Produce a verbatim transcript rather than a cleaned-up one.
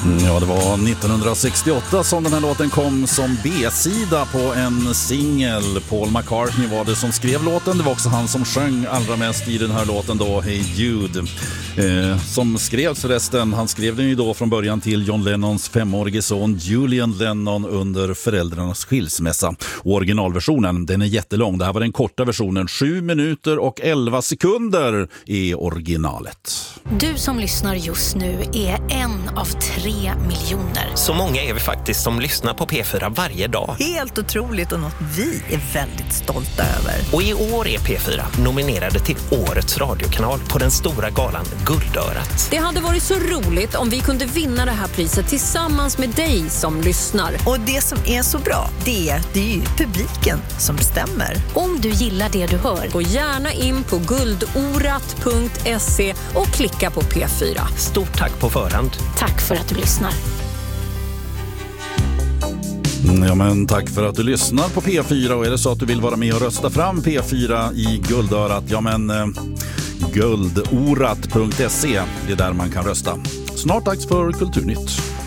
Ja, det var nittonhundrasextioåtta som den här låten kom som B-sida på en singel. Paul McCartney var det som skrev låten. Det var också han som sjöng allra mest i den här låten då, Hey Jude. Eh, som skrevs förresten, han skrev den ju då från början till John Lennons femårige son Julian Lennon under föräldrarnas skilsmässa. Och originalversionen, den är jättelång. Det här var den korta versionen, sju minuter och elva sekunder i originalet. Du som lyssnar just nu är en av tre miljoner. Så många är vi faktiskt som lyssnar på P fyra varje dag. Helt otroligt och något vi är väldigt stolta över. Och i år är P fyra nominerade till Årets radiokanal på den stora galan Guldörat. Det hade varit så roligt om vi kunde vinna det här priset tillsammans med dig som lyssnar. Och det som är så bra, det är, det är ju publiken som bestämmer. Om du gillar det du hör, gå gärna in på guldorat punkt se och klicka på P fyra. Stort tack på förhand. Tack för att du lyssnar. Ja, men tack för att du lyssnar på P fyra. Och är det så att du vill vara med och rösta fram P fyra i Guldörat, ja men eh, guldorat punkt se, det är där man kan rösta. Snart dags för Kulturnytt.